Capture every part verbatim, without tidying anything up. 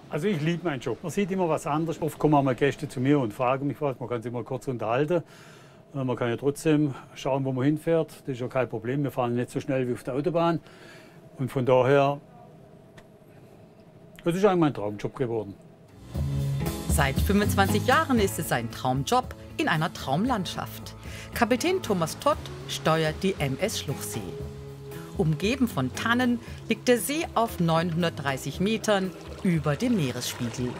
Also ich liebe meinen Job. Man sieht immer was anderes. Oft kommen auch mal Gäste zu mir und fragen mich was. Man kann sich mal kurz unterhalten. Man kann ja trotzdem schauen, wo man hinfährt. Das ist ja kein Problem. Wir fahren nicht so schnell wie auf der Autobahn. Und von daher, das ist eigentlich mein Traumjob geworden. Seit fünfundzwanzig Jahren ist es sein Traumjob in einer Traumlandschaft. Kapitän Thomas Todt steuert die M S Schluchsee. Umgeben von Tannen liegt der See auf neunhundertdreißig Metern über dem Meeresspiegel.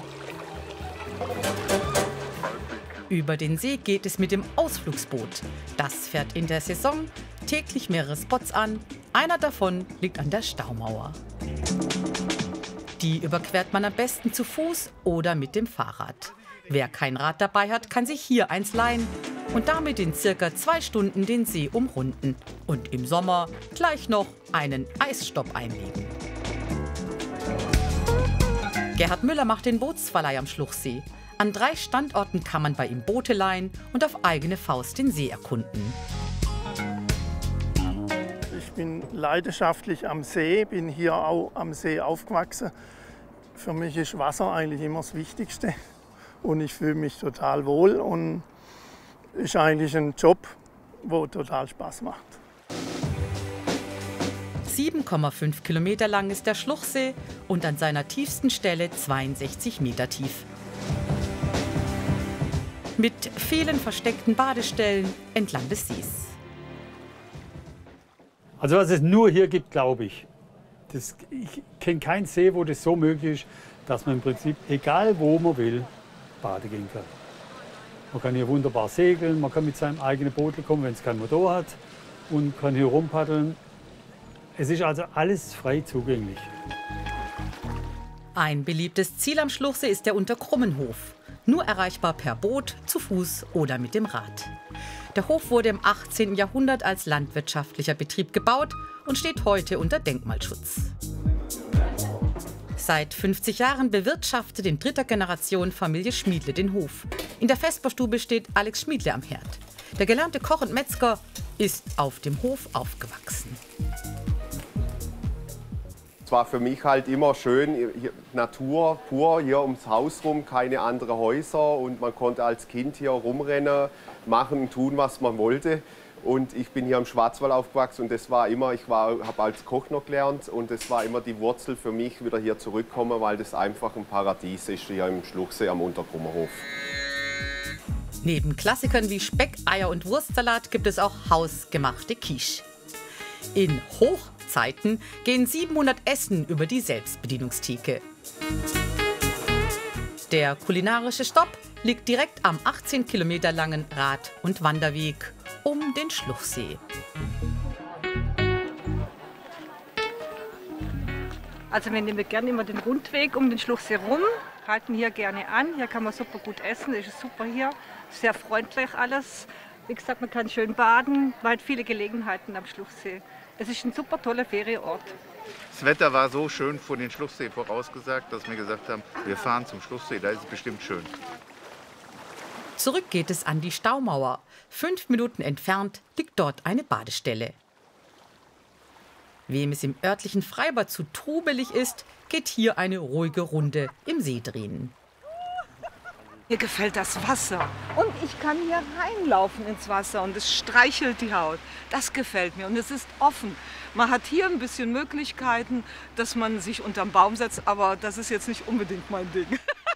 Über den See geht es mit dem Ausflugsboot. Das fährt in der Saison täglich mehrere Spots an. Einer davon liegt an der Staumauer. Die überquert man am besten zu Fuß oder mit dem Fahrrad. Wer kein Rad dabei hat, kann sich hier eins leihen und damit in circa zwei Stunden den See umrunden und im Sommer gleich noch einen Eisstopp einlegen. Gerhard Müller macht den Bootsverleih am Schluchsee. An drei Standorten kann man bei ihm Boote leihen und auf eigene Faust den See erkunden. Ich bin leidenschaftlich am See, bin hier auch am See aufgewachsen. Für mich ist Wasser eigentlich immer das Wichtigste und ich fühle mich total wohl und ist eigentlich ein Job, der total Spaß macht. sieben Komma fünf Kilometer lang ist der Schluchsee und an seiner tiefsten Stelle zweiundsechzig Meter tief. Mit vielen versteckten Badestellen entlang des Sees. Also was es nur hier gibt, glaube ich. Das, ich kenne keinen See, wo das so möglich ist, dass man im Prinzip, egal wo man will, baden gehen kann. Man kann hier wunderbar segeln, man kann mit seinem eigenen Boot kommen, wenn es kein Motor hat, und kann hier rumpaddeln. Es ist also alles frei zugänglich. Ein beliebtes Ziel am Schluchsee ist der Unterkrummenhof. Nur erreichbar per Boot, zu Fuß oder mit dem Rad. Der Hof wurde im achtzehnten Jahrhundert als landwirtschaftlicher Betrieb gebaut und steht heute unter Denkmalschutz. Seit fünfzig Jahren bewirtschaftet in dritter Generation Familie Schmiedle den Hof. In der Vesperstube steht Alex Schmiedle am Herd. Der gelernte Koch und Metzger ist auf dem Hof aufgewachsen. Es war für mich halt immer schön, hier, Natur pur, hier ums Haus rum, keine anderen Häuser und man konnte als Kind hier rumrennen, machen und tun, was man wollte. Und ich bin hier im Schwarzwald aufgewachsen und das war immer, ich habe als Koch noch gelernt und das war immer die Wurzel für mich, wieder hier zurückkommen, weil das einfach ein Paradies ist hier im Schluchsee am Unterkrummenhof. Neben Klassikern wie Speck, Eier und Wurstsalat gibt es auch hausgemachte Quiche. In Hochzeiten gehen siebenhundert Essen über die Selbstbedienungstheke. Der kulinarische Stopp liegt direkt am achtzehn Kilometer langen Rad- und Wanderweg um den Schluchsee. Also wir nehmen gerne immer den Rundweg um den Schluchsee rum, halten hier gerne an. Hier kann man super gut essen, es ist super hier, sehr freundlich alles. Wie gesagt, man kann schön baden, man hat viele Gelegenheiten am Schluchsee. Es ist ein super toller Ferienort. Das Wetter war so schön vor den Schluchsee vorausgesagt, dass wir gesagt haben, wir fahren zum Schluchsee, da ist es bestimmt schön. Zurück geht es an die Staumauer. Fünf Minuten entfernt liegt dort eine Badestelle. Wem es im örtlichen Freibad zu trubelig ist, geht hier eine ruhige Runde im See drehen. Mir gefällt das Wasser und ich kann hier reinlaufen ins Wasser und es streichelt die Haut. Das gefällt mir und es ist offen. Man hat hier ein bisschen Möglichkeiten, dass man sich unterm Baum setzt, aber das ist jetzt nicht unbedingt mein Ding.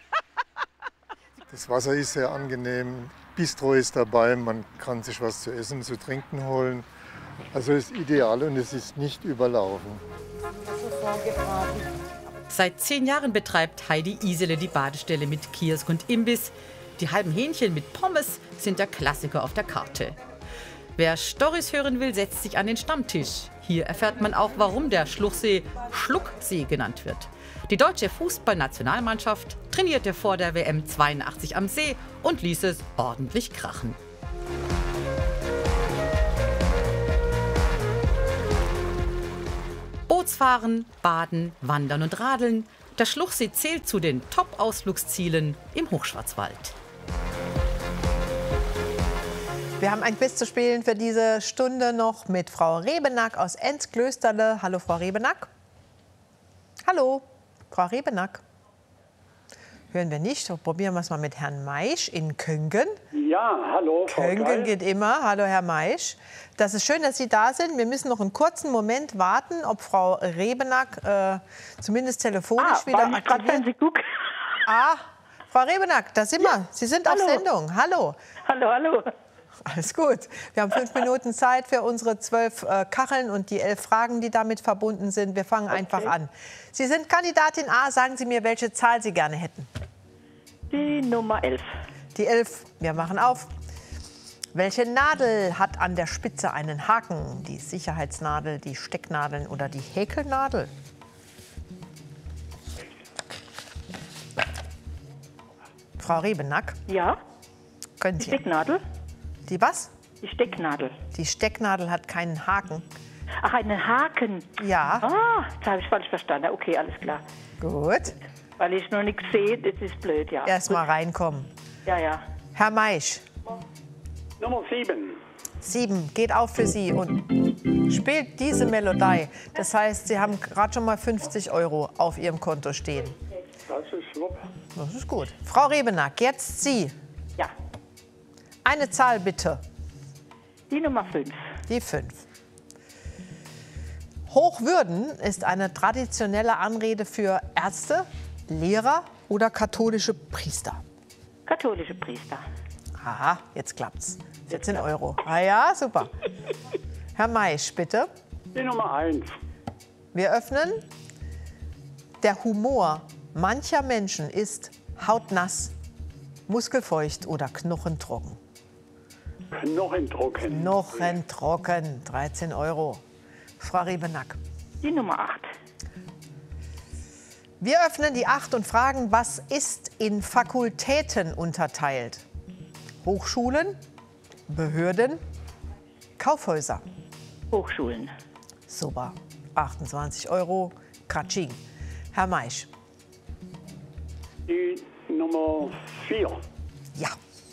Das Wasser ist sehr angenehm, Bistro ist dabei, man kann sich was zu essen, zu trinken holen. Also es ist ideal und es ist nicht überlaufen. Seit zehn Jahren betreibt Heidi Isele die Badestelle mit Kiosk und Imbiss. Die halben Hähnchen mit Pommes sind der Klassiker auf der Karte. Wer Storys hören will, setzt sich an den Stammtisch. Hier erfährt man auch, warum der Schluchsee Schlucksee genannt wird. Die deutsche Fußballnationalmannschaft trainierte vor der W M zweiundachtzig am See und ließ es ordentlich krachen. Bootsfahren, Baden, Wandern und Radeln. Der Schluchsee zählt zu den Top-Ausflugszielen im Hochschwarzwald. Wir haben ein Quiz zu spielen für diese Stunde noch mit Frau Rebenack aus Enz-Klösterle. Hallo, Frau Rebenack. Hallo, Frau Rebenack. Hören wir nicht. So, probieren wir es mal mit Herrn Maisch in Köngen. Ja, hallo, Frau Köngen Geil. geht immer. Hallo, Herr Maisch. Das ist schön, dass Sie da sind. Wir müssen noch einen kurzen Moment warten, ob Frau Rebenack äh, zumindest telefonisch Ah, wieder weil ich gerade aktiviert. Fernsehen gucke. Ah, Frau Rebenack, da sind wir. Sie sind auf Hallo. Sendung. Hallo. Hallo, hallo. Alles gut. Wir haben fünf Minuten Zeit für unsere zwölf äh, Kacheln und die elf Fragen, die damit verbunden sind. Wir fangen einfach an. Sie sind Kandidatin A. Sagen Sie mir, welche Zahl Sie gerne hätten. Die Nummer elf. Die elf. Wir machen auf. Welche Nadel hat an der Spitze einen Haken? Die Sicherheitsnadel, die Stecknadeln oder die Häkelnadel? Frau Rebenack, Ja, können die Sie. Stecknadel. Die was? Die Stecknadel. Die Stecknadel hat keinen Haken. Ach, einen Haken. Ja. Ah, das habe ich falsch verstanden. Okay, alles klar. Gut. Weil ich noch nichts sehe, das ist blöd, ja. Erst mal reinkommen. Ja, ja. Herr Maisch, Nummer sieben. sieben geht auf für Sie und spielt diese Melodie. Das heißt, Sie haben gerade schon mal fünfzig Euro auf Ihrem Konto stehen. Das ist super. Das ist gut. Frau Rebenack, jetzt Sie. Ja, Eine Zahl bitte. die Nummer fünf. Die fünf. Hochwürden ist eine traditionelle Anrede für Ärzte, Lehrer oder katholische Priester. Katholische Priester. Aha, jetzt klappt's. vierzehn Euro. Ah ja, super. Herr Maisch, bitte. Die Nummer eins. Wir öffnen. Der Humor mancher Menschen ist hautnass, muskelfeucht oder knochentrocken. Knochentrocken. Knochentrocken, dreizehn Euro. Frau Rebenack. Die Nummer acht. Wir öffnen die acht und fragen, was ist in Fakultäten unterteilt? Hochschulen, Behörden, Kaufhäuser. Hochschulen. Super, achtundzwanzig Euro, Katsching. Herr Maisch. Die Nummer vier. Ja.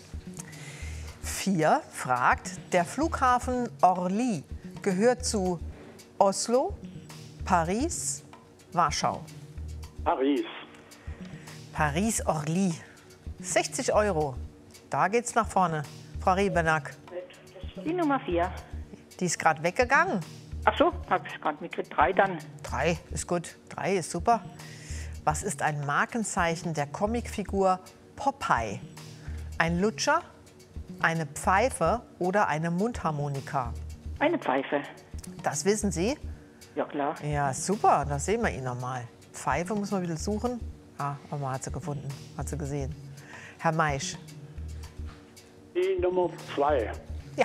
Vier fragt, der Flughafen Orly gehört zu Oslo, Paris, Warschau. Paris. Paris-Orly. sechzig Euro. Da geht's nach vorne. Frau Rebenack, Die Nummer vier. die ist gerade weggegangen. Ach so, habe ich gerade mitgekriegt. Drei dann. Drei ist gut. Drei ist super. Was ist ein Markenzeichen der Comicfigur Popeye? Ein Lutscher, eine Pfeife oder eine Mundharmonika? Eine Pfeife. Das wissen Sie? Ja, klar. Ja, super. Das sehen wir ihn noch mal. Pfeife muss man ein bisschen suchen. Ah, aber man hat sie gefunden. Hat sie gesehen. Herr Maisch. Die Nummer zwei. Ja.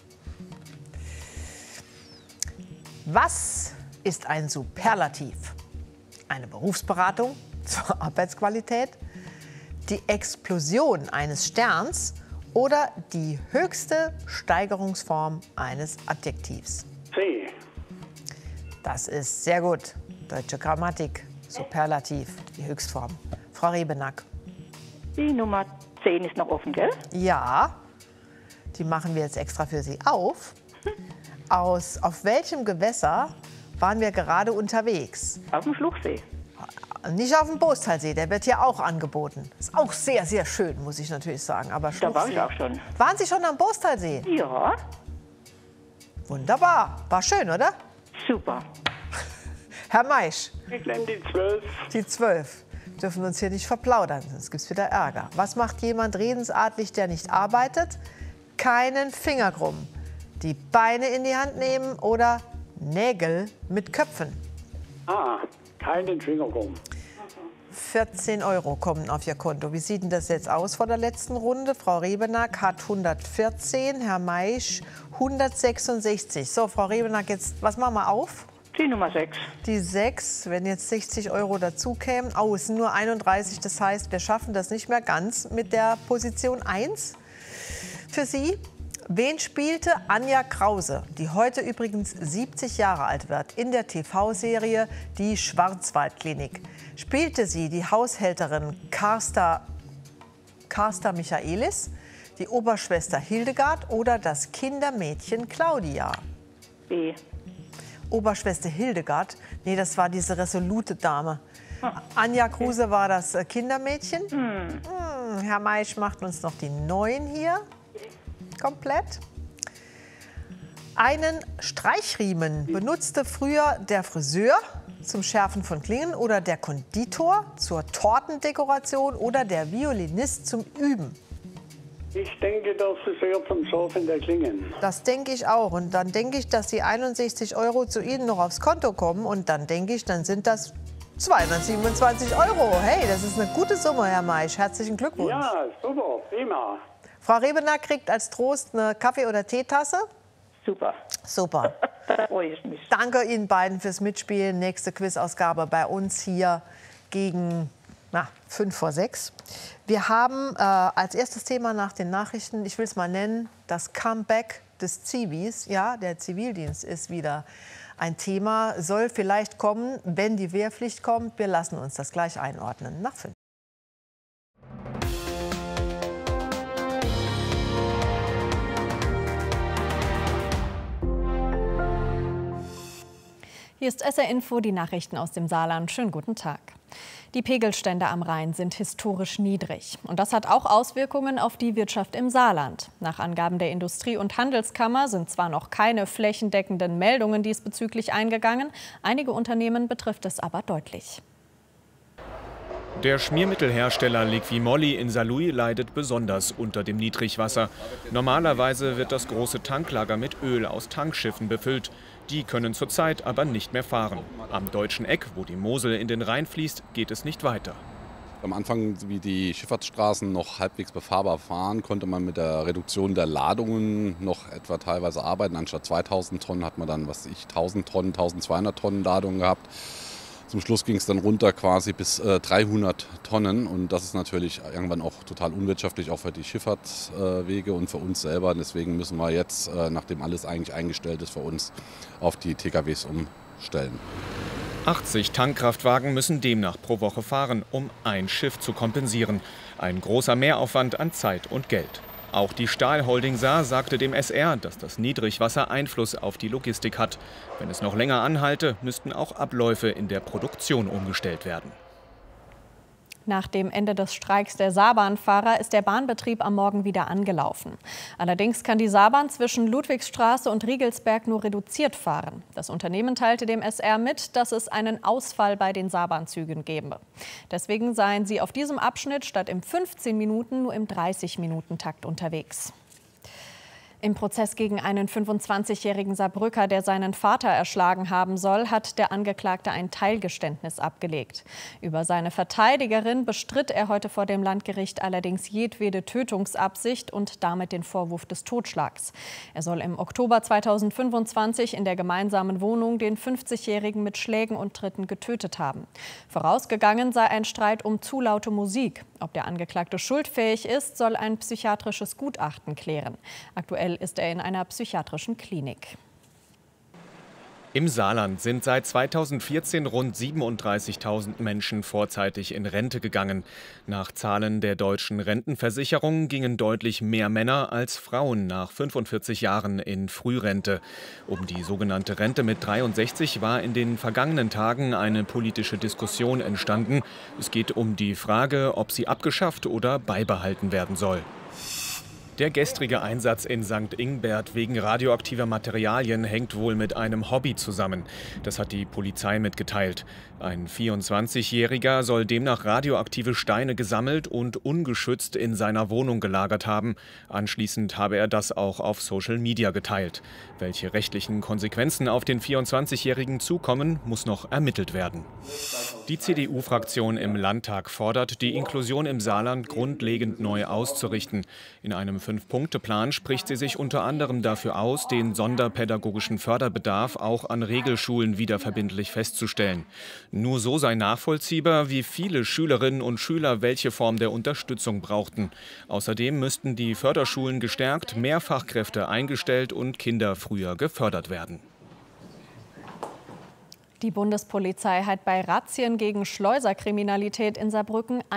Was ist ein Superlativ? Eine Berufsberatung zur Arbeitsqualität, die Explosion eines Sterns oder die höchste Steigerungsform eines Adjektivs? C. Das ist sehr gut. Deutsche Grammatik, Superlativ, die Höchstform. Frau Rebenack. Die Nummer zehn ist noch offen, gell? Ja, die machen wir jetzt extra für Sie auf. Aus, auf welchem Gewässer waren wir gerade unterwegs? Auf dem Schluchsee. Nicht auf dem Boostalsee, der wird hier auch angeboten. Ist auch sehr, sehr schön, muss ich natürlich sagen. Aber Da war ich Schluchsee- auch schon. Waren Sie schon am Boostalsee? Ja, Wunderbar. War schön, oder? super. Herr Maisch, Ich nehme die zwölf. die zwölf. Dürfen wir uns hier nicht verplaudern, sonst gibt es wieder Ärger. Was macht jemand redensartlich, der nicht arbeitet? Keinen Finger krumm. Die Beine in die Hand nehmen oder Nägel mit Köpfen. Ah, keinen Finger rum. vierzehn Euro kommen auf Ihr Konto. Wie sieht denn das jetzt aus vor der letzten Runde? Frau Rebenack hat hundertvierzehn, Herr Maisch hundertsechsundsechzig. So, Frau Rebenack, jetzt, was machen wir auf? Die Nummer sechs. Die sechs, wenn jetzt sechzig Euro dazu kämen. Oh, es sind nur einunddreißig, das heißt, wir schaffen das nicht mehr ganz mit der Position eins. Für Sie, wen spielte Anja Krause, die heute übrigens siebzig Jahre alt wird, in der T V-Serie Die Schwarzwaldklinik? Spielte sie die Haushälterin Carsta, Carsta Michaelis, die Oberschwester Hildegard oder das Kindermädchen Claudia? B. Oberschwester Hildegard, nee, das war diese resolute Dame. Anja Kruse war das Kindermädchen. Hm. Hm, Herr Maisch macht uns noch die neun hier komplett. Einen Streichriemen benutzte früher der Friseur zum Schärfen von Klingen oder der Konditor zur Tortendekoration oder der Violinist zum Üben. Ich denke, der Friseur zum Schärfen der Klingen. Das denke ich auch. Und dann denke ich, dass die einundsechzig Euro zu Ihnen noch aufs Konto kommen. Und dann denke ich, dann sind das zweihundertsiebenundzwanzig Euro. Hey, das ist eine gute Summe, Herr Maisch. Herzlichen Glückwunsch. Ja, super, prima. Frau Rebener kriegt als Trost eine Kaffee- oder Teetasse. Super. Super. Da freue ich mich. Danke Ihnen beiden fürs Mitspielen. Nächste Quizausgabe bei uns hier gegen na, fünf vor sechs. Wir haben äh, als erstes Thema nach den Nachrichten, ich will es mal nennen, das Comeback des Zivis. Ja, der Zivildienst ist wieder ein Thema, soll vielleicht kommen, wenn die Wehrpflicht kommt. Wir lassen uns das gleich einordnen. Nach fünf. Hier ist S R Info, die Nachrichten aus dem Saarland. Schönen guten Tag. Die Pegelstände am Rhein sind historisch niedrig. Und das hat auch Auswirkungen auf die Wirtschaft im Saarland. Nach Angaben der Industrie- und Handelskammer sind zwar noch keine flächendeckenden Meldungen diesbezüglich eingegangen. Einige Unternehmen betrifft es aber deutlich. Der Schmiermittelhersteller Liqui-Moly in Saarlouis leidet besonders unter dem Niedrigwasser. Normalerweise wird das große Tanklager mit Öl aus Tankschiffen befüllt. Die können zurzeit aber nicht mehr fahren. Am Deutschen Eck, wo die Mosel in den Rhein fließt, geht es nicht weiter. Am Anfang, wie die Schifffahrtsstraßen noch halbwegs befahrbar waren, konnte man mit der Reduktion der Ladungen noch etwa teilweise arbeiten. Anstatt zweitausend Tonnen hat man dann, was ich, tausend Tonnen, tausendzweihundert Tonnen Ladungen gehabt. Zum Schluss ging es dann runter quasi bis äh, dreihundert Tonnen und das ist natürlich irgendwann auch total unwirtschaftlich, auch für die Schifffahrtswege äh, und für uns selber. Deswegen müssen wir jetzt, äh, nachdem alles eigentlich eingestellt ist für uns, auf die T K Ws umstellen. achtzig Tankkraftwagen müssen demnach pro Woche fahren, um ein Schiff zu kompensieren. Ein großer Mehraufwand an Zeit und Geld. Auch die Stahlholding Saar sagte dem S R, dass das Niedrigwasser Einfluss auf die Logistik hat. Wenn es noch länger anhalte, müssten auch Abläufe in der Produktion umgestellt werden. Nach dem Ende des Streiks der Saarbahnfahrer ist der Bahnbetrieb am Morgen wieder angelaufen. Allerdings kann die Saarbahn zwischen Ludwigsstraße und Riegelsberg nur reduziert fahren. Das Unternehmen teilte dem S R mit, dass es einen Ausfall bei den Saarbahnzügen gebe. Deswegen seien sie auf diesem Abschnitt statt im fünfzehn Minuten nur im dreißig Minuten Takt unterwegs. Im Prozess gegen einen fünfundzwanzigjährigen Saarbrücker, der seinen Vater erschlagen haben soll, hat der Angeklagte ein Teilgeständnis abgelegt. Über seine Verteidigerin bestritt er heute vor dem Landgericht allerdings jedwede Tötungsabsicht und damit den Vorwurf des Totschlags. Er soll im Oktober zweitausendfünfundzwanzig in der gemeinsamen Wohnung den fünfzigjährigen mit Schlägen und Tritten getötet haben. Vorausgegangen sei ein Streit um zu laute Musik. Ob der Angeklagte schuldfähig ist, soll ein psychiatrisches Gutachten klären. Aktuell ist er in einer psychiatrischen Klinik. Im Saarland sind seit zweitausendvierzehn rund siebenunddreißigtausend Menschen vorzeitig in Rente gegangen. Nach Zahlen der deutschen Rentenversicherung gingen deutlich mehr Männer als Frauen nach fünfundvierzig Jahren in Frührente. Um die sogenannte Rente mit dreiundsechzig war in den vergangenen Tagen eine politische Diskussion entstanden. Es geht um die Frage, ob sie abgeschafft oder beibehalten werden soll. Der gestrige Einsatz in Sankt Ingbert wegen radioaktiver Materialien hängt wohl mit einem Hobby zusammen. Das hat die Polizei mitgeteilt. Ein vierundzwanzigjähriger soll demnach radioaktive Steine gesammelt und ungeschützt in seiner Wohnung gelagert haben. Anschließend habe er das auch auf Social Media geteilt. Welche rechtlichen Konsequenzen auf den vierundzwanzigjährigen zukommen, muss noch ermittelt werden. Die C D U-Fraktion im Landtag fordert, die Inklusion im Saarland grundlegend neu auszurichten. In einem Fünf-Punkte-Plan spricht sie sich unter anderem dafür aus, den sonderpädagogischen Förderbedarf auch an Regelschulen wieder verbindlich festzustellen. Nur so sei nachvollziehbar, wie viele Schülerinnen und Schüler welche Form der Unterstützung brauchten. Außerdem müssten die Förderschulen gestärkt, mehr Fachkräfte eingestellt und Kinder früher gefördert werden. Die Bundespolizei hat bei Razzien gegen Schleuserkriminalität in Saarbrücken